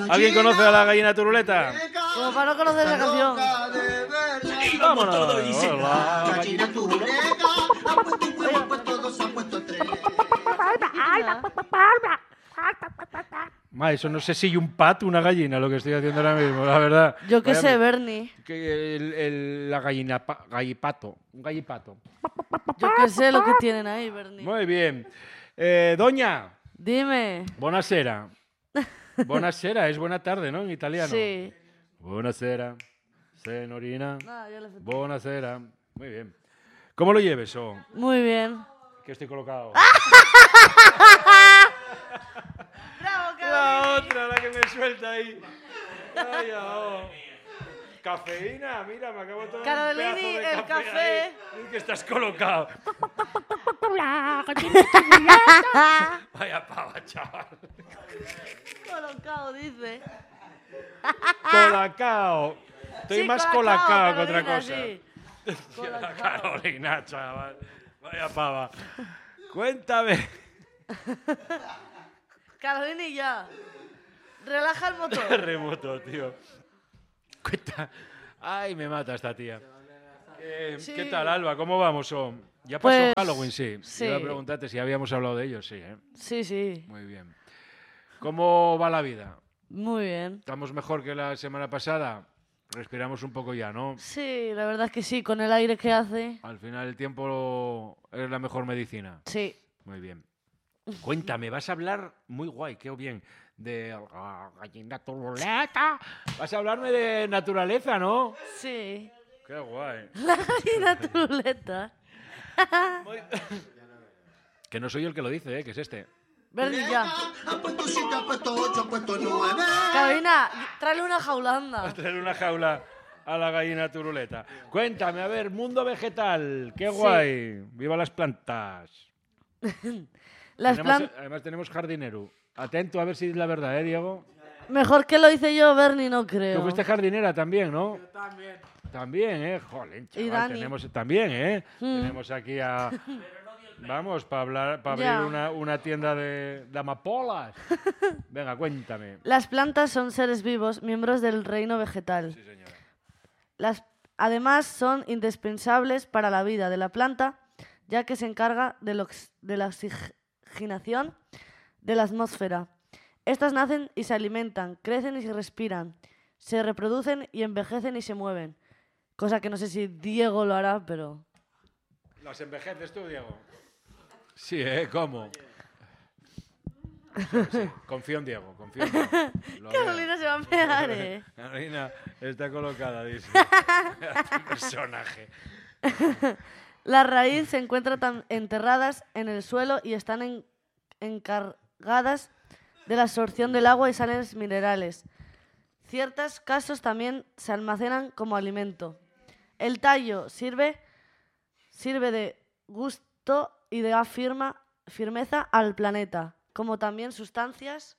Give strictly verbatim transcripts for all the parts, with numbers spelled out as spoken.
¿Alguien conoce a la gallina turuleta? Como para no conocer la canción. Vámonos. La gallina turuleta ha puesto un huevo, ha puesto dos, ha puesto tres. Ma, eso no sé si un pato, una gallina, lo que estoy haciendo ahora mismo, la verdad. Yo qué Vaya sé, me- Bernie. Que el, el- la gallina, pa- gallipato, un gallipato. Yo qué sé lo que tienen ahí, Bernie. Muy bien. Eh, doña, Dime. buonasera. Buonasera, es buena tarde, ¿no? En italiano. Sí. Buonasera, senorina. Nada, yo le fe- Buonasera. Muy bien. ¿Cómo lo lleves, o? Muy bien. Que estoy colocado. ¡Bravo, La otra, la que me suelta ahí. Ay, oh. Cafeína, mira, me acabo de tomar un Carolini, pedazo de el café. ahí. Es que estás colocado. Vaya pava, chaval. Colocado, dice. Colacao. Estoy Sí, más colacao, colacao que otra Carolina, cosa. sí. La Carolina, chaval. Vaya pava. Cuéntame. Carolini, ya. Relaja el motor. Remoto, tío. Cuenta. Ay, me mata esta tía. Eh, Sí. ¿Qué tal, Alba? ¿Cómo vamos? oh? Ya pasó Pues, Halloween, sí. sí. Iba a preguntarte si habíamos hablado de ello, sí. ¿eh? Sí, sí. Muy bien. ¿Cómo va la vida? Muy bien. ¿Estamos mejor que la semana pasada? Respiramos un poco ya, ¿no? Sí, la verdad es que sí, con el aire que hace. Al final el tiempo es la mejor medicina. Sí. Muy bien. Cuéntame, vas a hablar muy guay, qué bien, de la gallina turuleta. Vas a hablarme de naturaleza, ¿no? Sí. Qué guay. La gallina turuleta. Que no soy yo el que lo dice, ¿eh? Que es este. Bernie, ya. Ha puesto siete, ha puesto ocho, ha puesto nueve. Carolina, tráele una jaulanda. A traer una jaula a la gallina turuleta. Cuéntame, a ver, mundo vegetal. Qué Sí. guay. Viva las plantas. Las Tenemos- plantas... Además tenemos jardinero. Atento a ver si es la verdad, ¿eh, Diego? Mejor que lo hice yo, Bernie, no Tú creo. fuiste jardinera también, ¿no? Yo también. También, ¿eh? Joder, chaval, Y Dani. tenemos también, ¿eh? Mm. Tenemos aquí a... Vamos, para hablar, para abrir Ya. una, una tienda de, de amapolas. Venga, cuéntame. Las plantas son seres vivos, miembros del reino vegetal. Sí, señora. Las, además, son indispensables para la vida de la planta, ya que se encarga de, la ox- de la oxigenación de la atmósfera. Estas nacen y se alimentan, crecen y se respiran, se reproducen y envejecen y se mueven. Cosa que no sé si Diego lo hará, pero... ¿Las envejeces tú, Diego? Sí, ¿eh? ¿Cómo? Sí, sí. Confío en Diego, confío en Diego. Lo veo. Carolina se va a pegar, ¿eh? Carolina está colocada, dice. Personaje. La raíz se encuentra tan enterradas en el suelo y están en- encargadas de la absorción del agua y sales minerales. Ciertos casos también se almacenan como alimento. El tallo sirve, sirve de gusto y da firma, firmeza al planeta, como también sustancias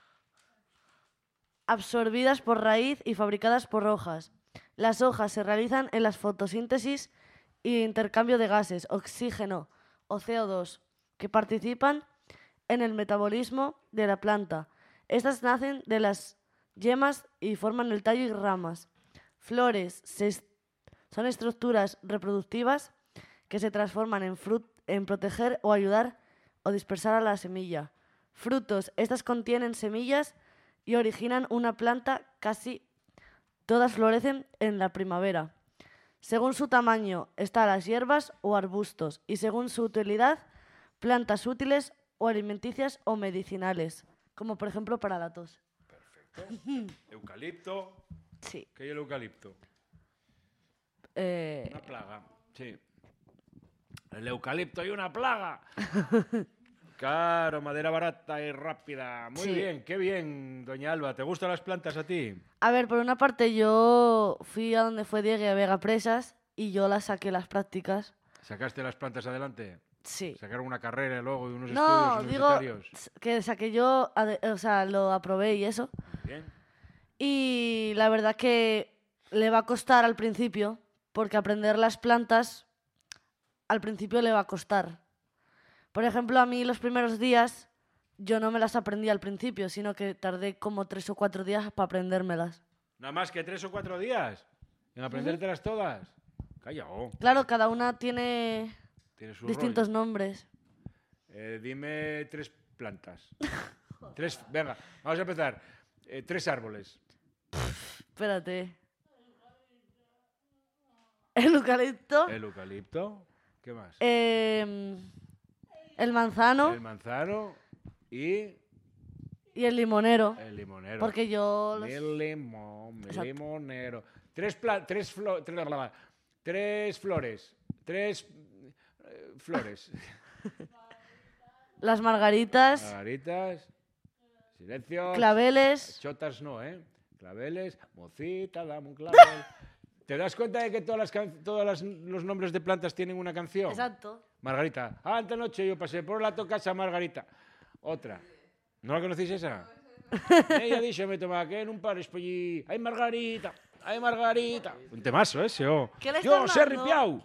absorbidas por raíz y fabricadas por hojas. Las hojas se realizan en la fotosíntesis y intercambio de gases, oxígeno o C O dos, que participan en el metabolismo de la planta. Estas nacen de las yemas y forman el tallo y ramas. Flores se est- son estructuras reproductivas que se transforman en, frut- en proteger o ayudar o dispersar a la semilla. Frutos, estas contienen semillas y originan una planta. Casi todas florecen en la primavera. Según su tamaño están las hierbas o arbustos y según su utilidad, plantas útiles o alimenticias o medicinales, como por ejemplo para la tos. Eucalipto. Sí. ¿Qué hay el eucalipto? Eh, Una plaga, sí. El eucalipto hay una plaga. Claro, madera barata y rápida. Muy Sí. bien, qué bien, doña Alba. ¿Te gustan las plantas a ti? a ver, por una parte yo fui a donde fue Diego a Vega Presas y yo las saqué las prácticas. ¿Sacaste las plantas adelante? Sí. ¿Sacaron una carrera luego y unos No, estudios digo universitarios? s- que saqué yo, ade- o sea, lo aprobé y eso. Bien. Y la verdad que le va a costar al principio, porque aprender las plantas al principio le va a costar. Por ejemplo, a mí los primeros días yo no me las aprendí al principio, sino que tardé como tres o cuatro días para aprendérmelas. Nada más que tres o cuatro días en aprendértelas todas. Calla, oh, Claro, cada una tiene tienes su distintos rollo. nombres. Eh, dime tres plantas. tres, venga, vamos a empezar. Eh, tres árboles. Espérate. El eucalipto, El eucalipto. ¿Qué más? em, el manzano El manzano y y el limonero. el limonero. Porque yo los... Mi limón, mi Exacto. limonero. Tres, pla- tres, flo- tres, tres flores. Tres eh, flores. las margaritas, Margaritas. Silencio. claveles. Chotas no, ¿eh? Claveles. Mocita, dame un clavel. ¿Te das cuenta de que todas las can- todos las- los nombres de plantas tienen una canción? Exacto. Margarita. Ah, esta noche yo pasé por la casa Margarita. Otra. ¿No la conocéis esa? Ella dice, me toma que en un par allí. ¡Ay, Margarita! ¡Ay, Margarita! Un temazo ese, oh. ¿Qué le Yo, estás Serri dando? Piau.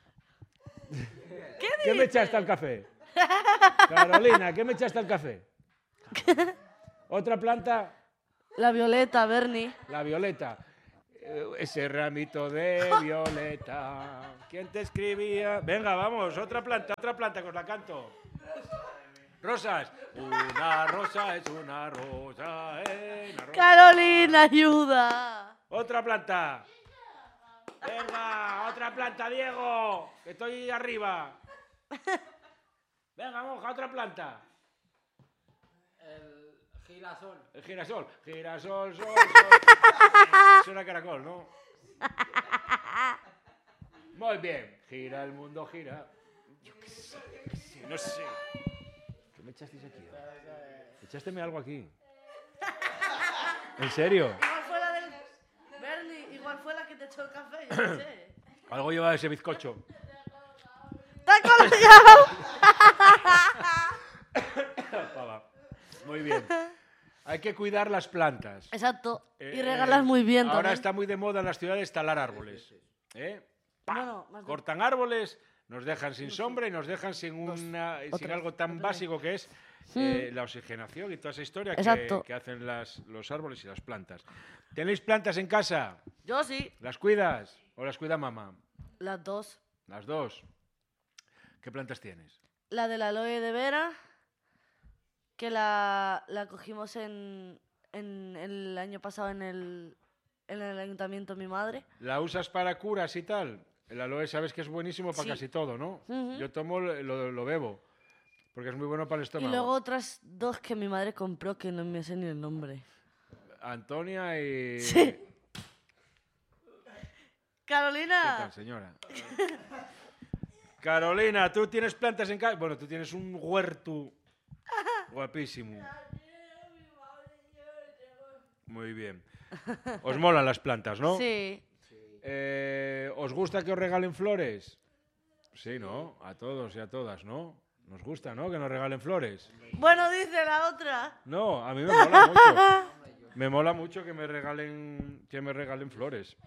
¿Qué ¿Qué me echaste al café? Carolina, ¿qué me echaste al café? Otra planta, La violeta, Bernie. la violeta. Eh, Ese ramito de violeta. ¿Quién te escribía? Venga, vamos, otra planta, otra planta, que os la canto. Rosas. Una rosa es una rosa, eh, una rosa. Carolina, ayuda. Otra planta. Venga, otra planta, Diego. Que estoy arriba. Venga, monja, otra planta. El girasol. El girasol. Girasol, sol, sol. Suena caracol, ¿no? Muy bien. Gira el mundo, gira. Yo qué sé, yo qué sé, no sé. ¿Qué me echasteis aquí? Echásteme algo aquí. ¿En serio? Igual fue la del... Bernie, igual fue la que te echó el café, yo no sé. Algo lleva ese bizcocho. ¡Te ha colgado! Pava. Muy bien. Hay que cuidar las plantas. Exacto. Y Eh, regalas muy bien Ahora también. está muy de moda en las ciudades talar árboles. ¿Eh? ¡Pa! Bueno, más de- Cortan árboles, nos dejan sin sombra y nos dejan sin, una, sin otras, algo tan otras. básico que es eh, la oxigenación y toda esa historia que, Exacto. que hacen las, los árboles y las plantas. ¿Tenéis plantas en casa? Yo sí. ¿Las cuidas o las cuida mamá? Las dos. Las dos. ¿Qué plantas tienes? La de la aloe de vera, que la, la cogimos en, en el año pasado en el, en el ayuntamiento mi madre. ¿La usas para curas y tal? El aloe sabes que es buenísimo para Sí. casi todo, ¿no? Ujú. Yo tomo, lo, lo bebo, porque es muy bueno para el Y estómago. luego otras dos que mi madre compró que no me sé ni el nombre. Antonia y... Sí. ¿Qué tal, Carolina. señora? Carolina, ¿tú tienes plantas en casa? Bueno, tú tienes un huerto guapísimo. Muy bien. Os molan las plantas, ¿no? Sí. Eh, ¿Os gusta que os regalen flores? Sí, ¿no? A todos y a todas, ¿no? Nos gusta, ¿no? Que nos regalen flores. Bueno, dice la otra. No, a mí me mola mucho. Me mola mucho que me regalen, que me regalen flores.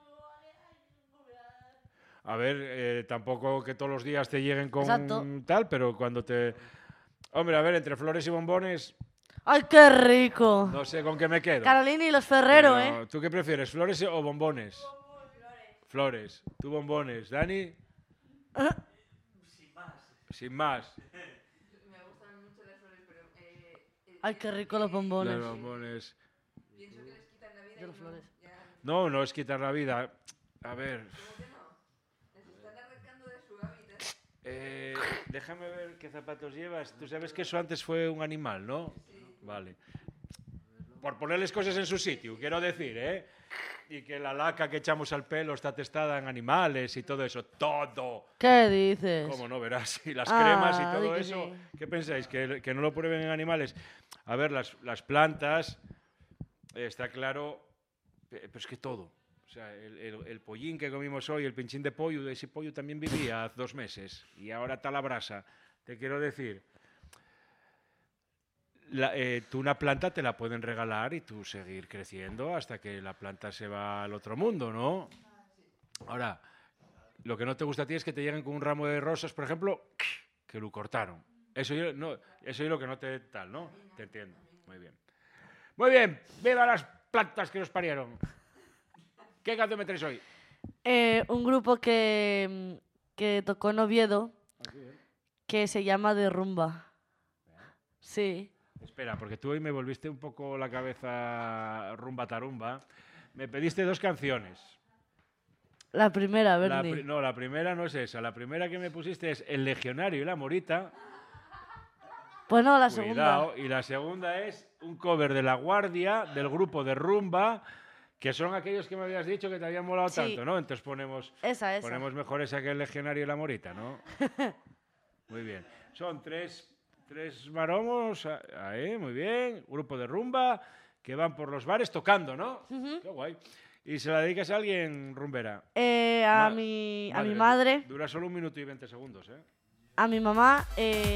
A ver, eh, tampoco que todos los días te lleguen con Exacto. tal, pero cuando te... Hombre, a ver, entre flores y bombones, ¡Ay, qué rico! no sé con qué me quedo. Carolina y los Ferrero, Pero, ¿eh? ¿tú qué prefieres, flores o bombones? Flores. ¿Tú bombones? ¿Dani? Sin más. Sin más. Me gustan mucho las flores, pero eh, eh, ¡Ay, qué rico los bombones! Los bombones. pienso que les quitan la vida. De y las no- flores. ya- No, no es quitar la vida. A ver, ¿Cómo que no? Les están arrancando de su hábitat. eh, déjame ver qué zapatos llevas. Tú sabes que eso antes fue un animal, ¿no? Vale. Por ponerles cosas en su sitio, quiero decir, ¿eh? Y que la laca que echamos al pelo está testada en animales y todo eso. ¡Todo! ¿Qué dices? ¿Cómo no verás? Y las Ah, cremas y di todo que eso. sí. ¿Qué pensáis? ¿Que, que no lo prueben en animales? A ver, las, las plantas, eh, está claro, eh, pero es que todo. O sea, el, el- el pollín que comimos hoy, el pinchín de pollo, ese pollo también vivía hace dos meses y ahora está la brasa. Te quiero decir, la- eh, tú una planta te la pueden regalar y tú seguir creciendo hasta que la planta se va al otro mundo, ¿no? Ahora, lo que no te gusta a ti es que te lleguen con un ramo de rosas, por ejemplo, que lo cortaron. Eso yo, no, eso yo lo que no te tal, ¿no? Te entiendo. Muy bien. Muy bien. ¡Viva las plantas que nos parieron! ¿Qué canción me traes hoy? Eh, un grupo que, que tocó en Oviedo que se llama De Rumba. Sí. Espera, porque tú hoy me volviste un poco la cabeza rumba tarumba. Me pediste dos canciones. La primera, La Bernie. pri- no, la primera no es esa. La primera que me pusiste es El Legionario y la Morita. Pues no, la segunda. Cuidado. Y la segunda es un cover de La Guardia, del grupo de rumba, que son aquellos que me habías dicho que te habían molado Sí. tanto, ¿no? Entonces ponemos, Esa, esa. ponemos mejor esa que El Legionario y la Morita, ¿no? Muy bien. Son tres, tres maromos, a- ahí, muy bien. Grupo de rumba que van por los bares tocando, ¿no? Qué guay. ¿Y se la dedicas a alguien, rumbera? Eh, a, Ma- mi, a mi du- madre, Dura solo un minuto y veinte segundos, ¿eh? a mi mamá, eh,